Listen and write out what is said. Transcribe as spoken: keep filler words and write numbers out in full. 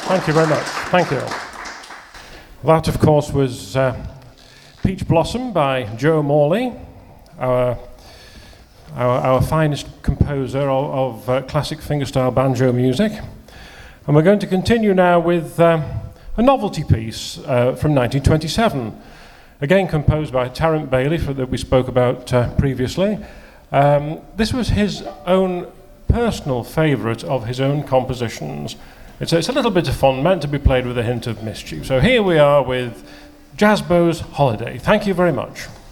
Thank you very much. Thank you. That, of course, was uh, Peach Blossom by Joe Morley, our, our, our finest composer of, of uh, classic fingerstyle banjo music. And we're going to continue now with uh, a novelty piece uh, from nineteen twenty-seven, again composed by Tarrant Bailey, for, that we spoke about uh, previously. Um, this was his own personal favourite of his own compositions. It's a, it's a little bit of fun, meant to be played with a hint of mischief. So here we are with Jazzbo's Holiday. Thank you very much.